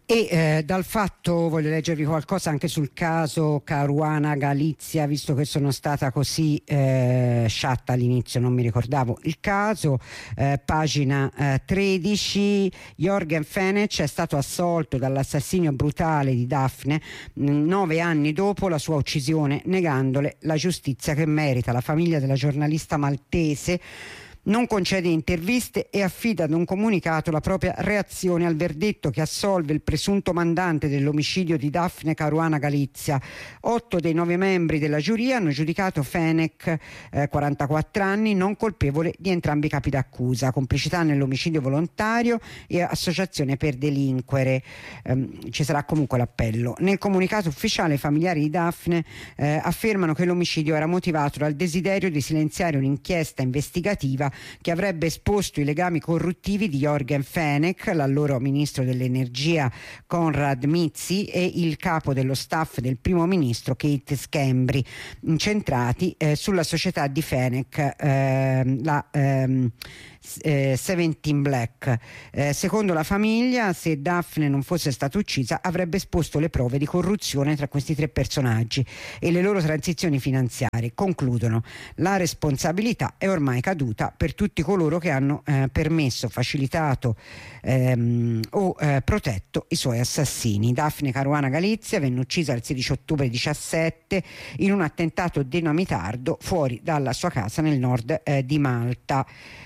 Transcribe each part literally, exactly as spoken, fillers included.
E eh, dal fatto, voglio leggervi qualcosa anche sul caso Caruana Galizia, visto che sono stata così eh, sciatta all'inizio, non mi ricordavo il caso. Eh, pagina eh, tredici, Jorgen Fenech è stato assolto dall'assassinio brutale di Daphne mh, nove anni dopo la sua uccisione, negandole la giustizia che merita. La famiglia della giornalista maltese non concede interviste e affida ad un comunicato la propria reazione al verdetto che assolve il presunto mandante dell'omicidio di Daphne Caruana Galizia. Otto dei nove membri della giuria hanno giudicato Fenech, eh, quarantaquattro anni, non colpevole di entrambi i capi d'accusa: complicità nell'omicidio volontario e associazione per delinquere. Ehm, ci sarà comunque l'appello. Nel comunicato ufficiale i familiari di Daphne eh, affermano che l'omicidio era motivato dal desiderio di silenziare un'inchiesta investigativa che avrebbe esposto i legami corruttivi di Jorgen Fenech, l'allora ministro dell'energia Konrad Mizzi, e il capo dello staff del primo ministro Keith Schembri, incentrati eh, sulla società di Fenech, eh, la ehm, Eh, Seventeen Black. Eh, secondo la famiglia, se Daphne non fosse stata uccisa, avrebbe esposto le prove di corruzione tra questi tre personaggi e le loro transizioni finanziarie. Concludono: la responsabilità è ormai caduta per tutti coloro che hanno eh, permesso, facilitato ehm, o eh, protetto i suoi assassini. Daphne Caruana Galizia venne uccisa il sedici ottobre diciassette in un attentato dinamitardo fuori dalla sua casa nel nord eh, di Malta.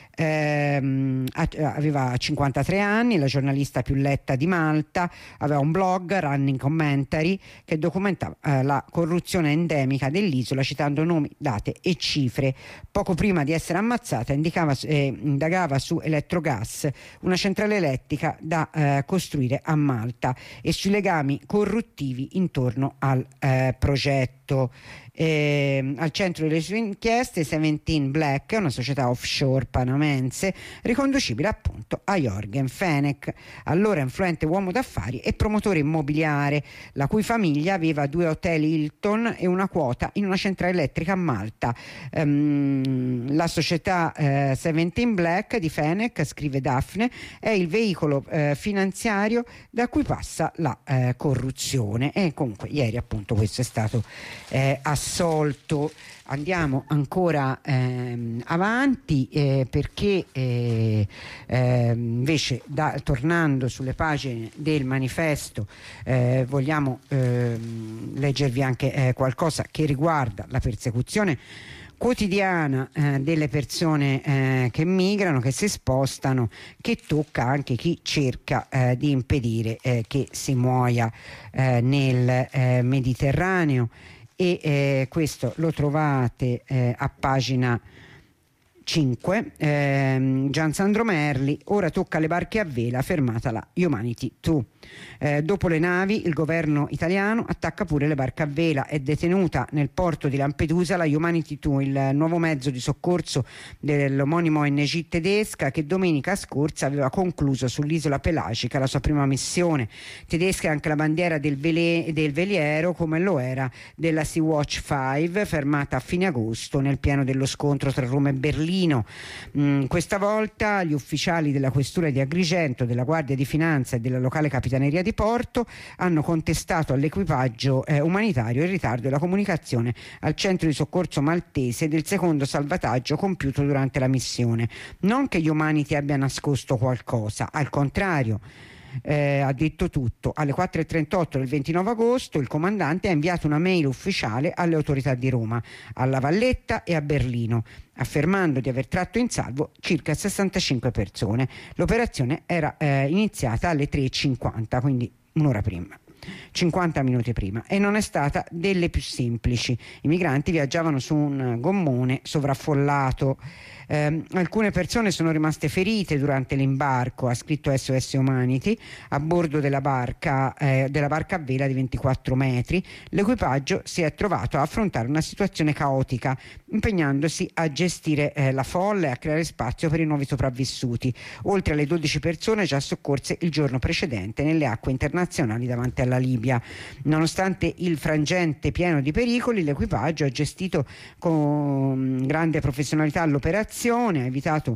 Eh, aveva cinquantatré anni, la giornalista più letta di Malta, aveva un blog, Running Commentary, che documentava eh, la corruzione endemica dell'isola, citando nomi, date e cifre. Poco prima di essere ammazzata indicava, eh, indagava su Elettrogas, una centrale elettrica da eh, costruire a Malta, e sui legami corruttivi intorno al eh, progetto. Eh, al centro delle sue inchieste Seventeen Black, una società offshore panamense riconducibile appunto a Jorgen Fenech, allora influente uomo d'affari e promotore immobiliare, la cui famiglia aveva due hotel Hilton e una quota in una centrale elettrica a Malta. Um, la società eh, Seventeen Black di Fenech, scrive Daphne, è il veicolo eh, finanziario da cui passa la eh, corruzione, e comunque ieri appunto questo è stato eh, assolto. Andiamo ancora ehm, avanti eh, perché eh, eh, invece da, tornando sulle pagine del manifesto eh, vogliamo eh, leggervi anche eh, qualcosa che riguarda la persecuzione quotidiana eh, delle persone eh, che migrano, che si spostano, che tocca anche chi cerca eh, di impedire eh, che si muoia eh, nel eh, Mediterraneo. E eh, questo lo trovate eh, a pagina cinque. eh, Gian Sandro Merli: ora tocca alle barche a vela, fermata la Humanity due. Eh, dopo le navi, il governo italiano attacca pure le barche a vela. È detenuta nel porto di Lampedusa la Humanity due, il nuovo mezzo di soccorso dell'omonimo O N G tedesca, che domenica scorsa aveva concluso sull'isola pelagica la sua prima missione. Tedesca è anche la bandiera del, vele- del veliero, come lo era della Sea-Watch cinque, fermata a fine agosto nel pieno dello scontro tra Roma e Berlino. Mm, questa volta gli ufficiali della questura di Agrigento, della Guardia di Finanza e della locale capitale di Porto hanno contestato all'equipaggio eh, umanitario il ritardo e la comunicazione al centro di soccorso maltese del secondo salvataggio compiuto durante la missione. Non che gli Humanity abbia nascosto qualcosa, al contrario. Eh, ha detto tutto. Alle quattro e trentotto del ventinove agosto il comandante ha inviato una mail ufficiale alle autorità di Roma, alla Valletta e a Berlino, affermando di aver tratto in salvo circa sessantacinque persone. L'operazione era eh, iniziata alle tre e cinquanta, quindi un'ora prima, cinquanta minuti prima, e non è stata delle più semplici. I migranti viaggiavano su un gommone sovraffollato. Eh, alcune persone sono rimaste ferite durante l'imbarco, ha scritto S O S Humanity, a bordo della barca, eh, della barca a vela di ventiquattro metri. L'equipaggio si è trovato a affrontare una situazione caotica, impegnandosi a gestire eh, la folla e a creare spazio per i nuovi sopravvissuti, oltre alle dodici persone già soccorse il giorno precedente nelle acque internazionali davanti alla Libia. Nonostante il frangente pieno di pericoli, l'equipaggio ha gestito con grande professionalità l'operazione, ha evitato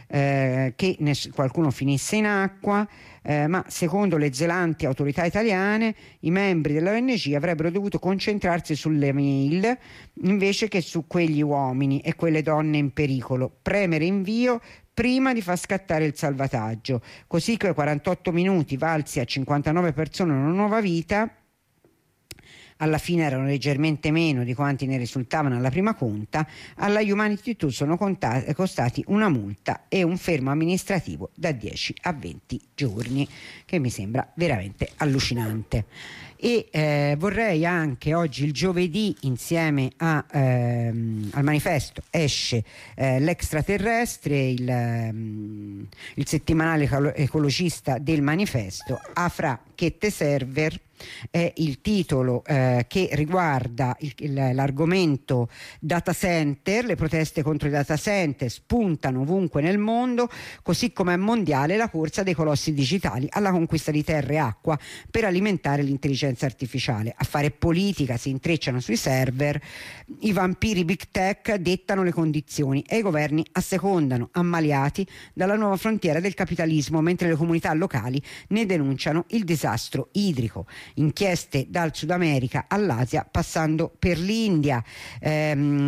eh, che ness- qualcuno finisse in acqua, eh, ma secondo le zelanti autorità italiane i membri dell'O N G avrebbero dovuto concentrarsi sulle mail invece che su quegli uomini e quelle donne in pericolo, premere invio prima di far scattare il salvataggio, così che quarantotto minuti valsi a cinquantanove persone una nuova vita. Alla fine erano leggermente meno di quanti ne risultavano alla prima conta. Alla Humanity Tour sono contati, costati una multa e un fermo amministrativo da dieci a venti giorni, che mi sembra veramente allucinante. E eh, vorrei anche oggi, il giovedì, insieme a, ehm, al manifesto esce eh, l'Extraterrestre, il, ehm, il settimanale ecologista del manifesto. Afra che te server è il titolo eh, che riguarda il, il, l'argomento data center. Le proteste contro i data center spuntano ovunque nel mondo, così come è mondiale la corsa dei colossi digitali alla conquista di terra e acqua per alimentare l'intelligenza artificiale. A fare politica si intrecciano sui server, i vampiri big tech dettano le condizioni e i governi assecondano, ammaliati dalla nuova frontiera del capitalismo, mentre le comunità locali ne denunciano il disastro idrico. Inchieste dal Sud America all'Asia, passando per l'India. Ehm,